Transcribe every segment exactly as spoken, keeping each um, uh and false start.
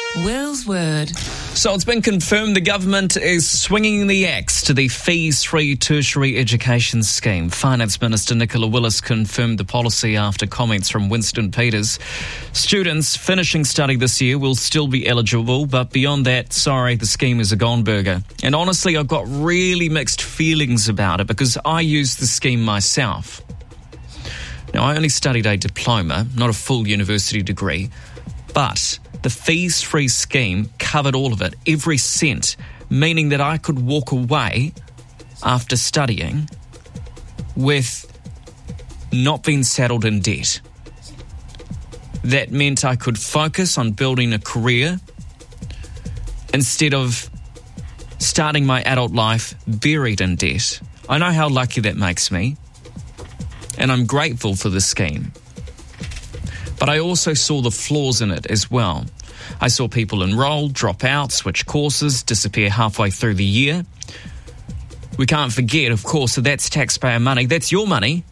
Will's Word. So it's been confirmed the government is swinging the axe to the fees-free tertiary education scheme. Finance Minister Nicola Willis confirmed the policy after comments from Winston Peters. Students finishing study this year will still be eligible, but beyond that, sorry, the scheme is a gone burger. And honestly, I've got really mixed feelings about it because I used the scheme myself. Now, I only studied a diploma, not a full university degree, but the fees-free scheme covered all of it, every cent, meaning that I could walk away after studying with not being saddled in debt. That meant I could focus on building a career instead of starting my adult life buried in debt. I know how lucky that makes me, and I'm grateful for the scheme. But I also saw the flaws in it as well. I saw people enroll, drop out, switch courses, disappear halfway through the year. We can't forget, of course, that that's taxpayer money. That's your money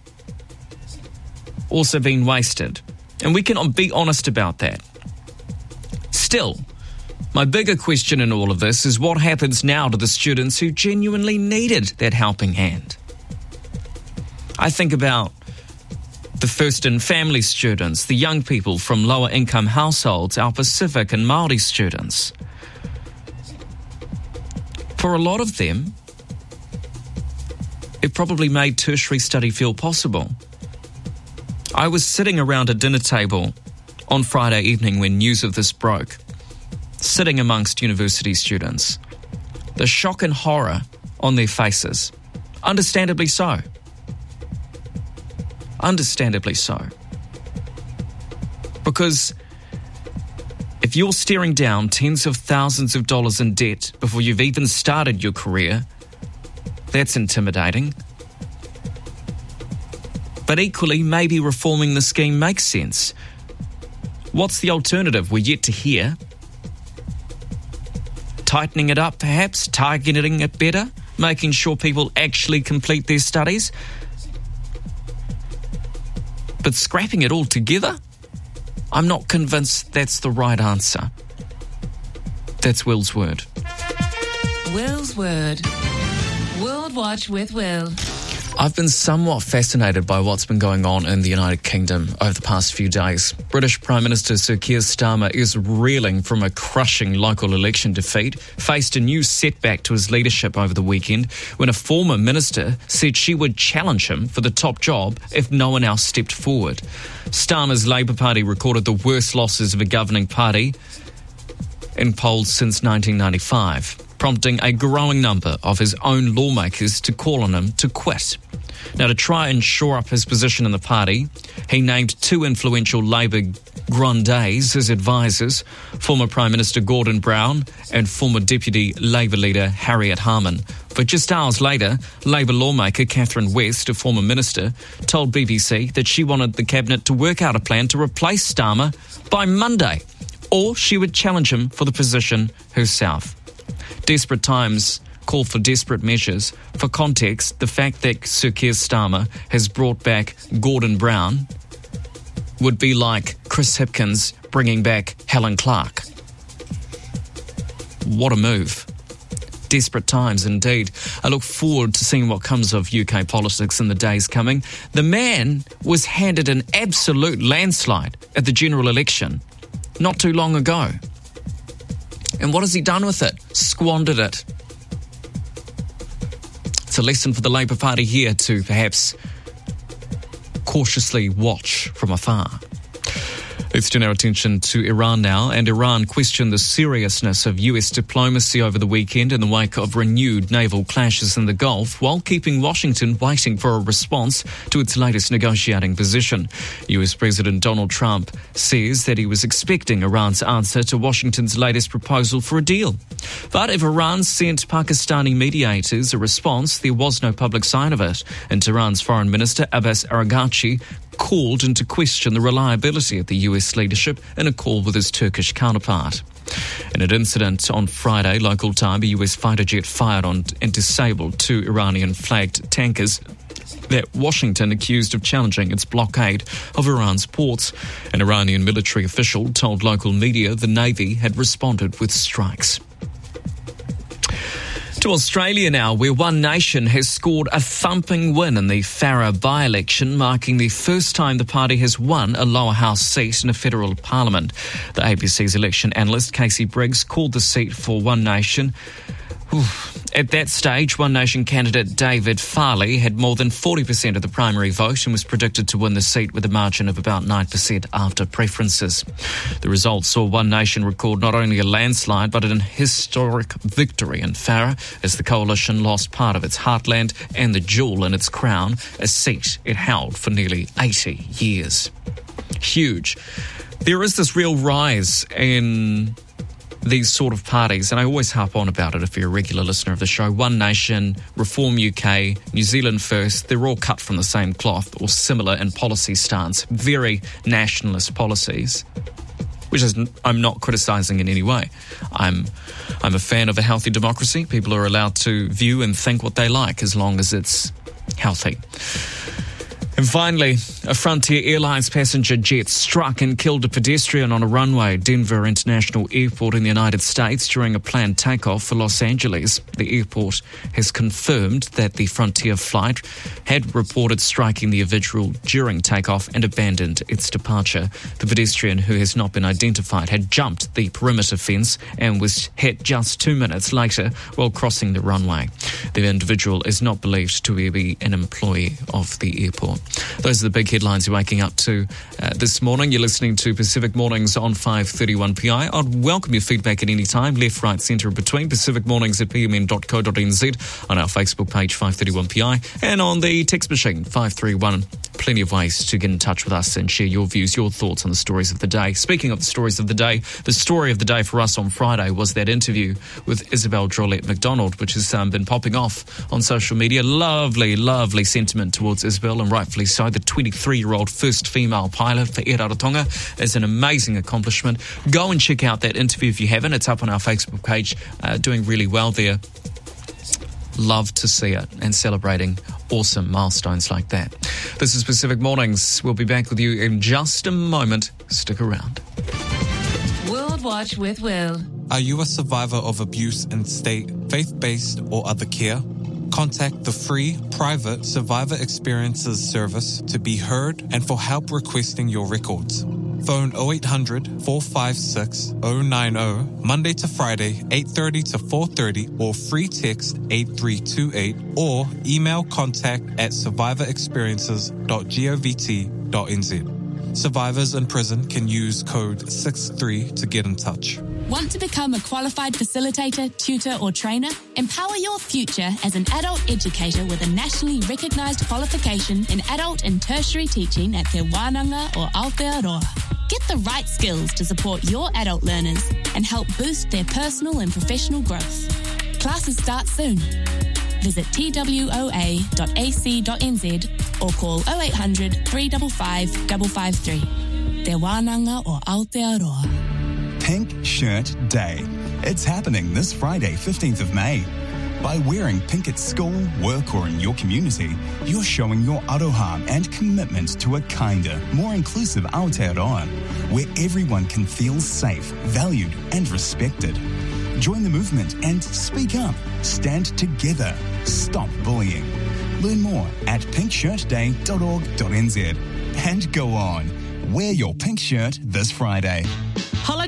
also being wasted. And we can be honest about that. Still, my bigger question in all of this is what happens now to the students who genuinely needed that helping hand? I think about the first and family students, the young people from lower income households, our Pacific and Māori students. For a lot of them, it probably made tertiary study feel possible. I was sitting around a dinner table on Friday evening when news of this broke, sitting amongst university students. The shock and horror on their faces, understandably so. Understandably so. Because if you're staring down tens of thousands of dollars in debt before you've even started your career, that's intimidating. But equally, maybe reforming the scheme makes sense. What's the alternative? We're yet to hear. Tightening it up, perhaps? Targeting it better? Making sure people actually complete their studies? But scrapping it all together? I'm not convinced that's the right answer. That's Will's Word. Will's Word. World Watch with Will. I've been somewhat fascinated by what's been going on in the United Kingdom over the past few days. British Prime Minister Sir Keir Starmer is reeling from a crushing local election defeat, faced a new setback to his leadership over the weekend when a former minister said she would challenge him for the top job if no one else stepped forward. Starmer's Labour Party recorded the worst losses of a governing party in polls since nineteen ninety-five, prompting a growing number of his own lawmakers to call on him to quit. Now, to try and shore up his position in the party, he named two influential Labour grandees as advisors, former Prime Minister Gordon Brown and former Deputy Labour leader Harriet Harman. But just hours later, Labour lawmaker Catherine West, a former minister, told B B C that she wanted the Cabinet to work out a plan to replace Starmer by Monday, or she would challenge him for the position herself. Desperate times call for desperate measures. For context, the fact that Sir Keir Starmer has brought back Gordon Brown would be like Chris Hipkins bringing back Helen Clark. What a move. Desperate times indeed. I look forward to seeing what comes of U K politics in the days coming. The man was handed an absolute landslide at the general election not too long ago. And what has he done with it? Squandered it. It's a lesson for the Labour Party here to perhaps cautiously watch from afar. Let's turn our attention to Iran now, and Iran questioned the seriousness of U S diplomacy over the weekend in the wake of renewed naval clashes in the Gulf, while keeping Washington waiting for a response to its latest negotiating position. U S President Donald Trump says that he was expecting Iran's answer to Washington's latest proposal for a deal. But if Iran sent Pakistani mediators a response, there was no public sign of it, and Tehran's Foreign Minister Abbas Araghchi called into question the reliability of the U S leadership in a call with his Turkish counterpart. In an incident on Friday, local time, a U S fighter jet fired on and disabled two Iranian-flagged tankers that Washington accused of challenging its blockade of Iran's ports. An Iranian military official told local media the Navy had responded with strikes. To Australia now, where One Nation has scored a thumping win in the Farrer by-election, marking the first time the party has won a lower house seat in a federal parliament. The A B C's election analyst Casey Briggs called the seat for One Nation. At that stage, One Nation candidate David Farley had more than forty percent of the primary vote and was predicted to win the seat with a margin of about nine percent after preferences. The results saw One Nation record not only a landslide but an historic victory in Farrer as the coalition lost part of its heartland and the jewel in its crown, a seat it held for nearly eighty years. Huge. There is this real rise in these sort of parties, and I always harp on about it if you're a regular listener of the show. One Nation, Reform U K, New Zealand First, they're all cut from the same cloth or similar in policy stance. Very nationalist policies, which is, I'm not criticising in any way. I'm I'm a fan of a healthy democracy. People are allowed to view and think what they like as long as it's healthy. And finally, a Frontier Airlines passenger jet struck and killed a pedestrian on a runway at Denver International Airport in the United States during a planned takeoff for Los Angeles. The airport has confirmed that the Frontier flight had reported striking the individual during takeoff and abandoned its departure. The pedestrian, who has not been identified, had jumped the perimeter fence and was hit just two minutes later while crossing the runway. The individual is not believed to be an employee of the airport. Those are the big headlines you're waking up to uh, this morning. You're listening to Pacific Mornings on five thirty-one P I. I'd welcome your feedback at any time, left, right, centre, between. Pacific Mornings at p m n dot co dot n z, on our Facebook page five thirty-one P I, and on the text machine five three one. Plenty of ways to get in touch with us and share your views, your thoughts on the stories of the day. Speaking of the stories of the day, the story of the day for us on Friday was that interview with Isabel Drolette McDonald, which has um, been popping off on social media. Lovely, lovely sentiment towards Isabel, and rightfully so. The twenty-three-year-old first female pilot for Air Rarotonga is an amazing accomplishment. Go and check out that interview if you haven't. It's up on our Facebook page, uh, doing really well there. Love to see it, and celebrating awesome milestones like that. This is Pacific Mornings. We'll be back with you in just a moment. Stick around. World Watch with Will. Are you a survivor of abuse in state, faith-based or other care? Contact the free, private Survivor Experiences service to be heard and for help requesting your records. Phone oh eight hundred, four five six, oh nine oh, Monday to Friday, eight thirty to four thirty, or free text eight three two eight, or email contact at survivor experiences dot govt dot n z. Survivors in prison can use code six three to get in touch. Want to become a qualified facilitator, tutor or trainer? Empower your future as an adult educator with a nationally recognised qualification in adult and tertiary teaching at Te Wānanga or Aotearoa. Get the right skills to support your adult learners and help boost their personal and professional growth. Classes start soon. Visit t w o a dot a c dot n z or call oh eight hundred, three five five, five five three. Te Wānanga or Aotearoa. Pink Shirt Day. It's happening this Friday, fifteenth of May. By wearing pink at school, work or in your community, you're showing your aroha and commitment to a kinder, more inclusive Aotearoa, where everyone can feel safe, valued and respected. Join the movement and speak up. Stand together. Stop bullying. Learn more at pink shirt day dot org dot n z. And go on. Wear your pink shirt this Friday.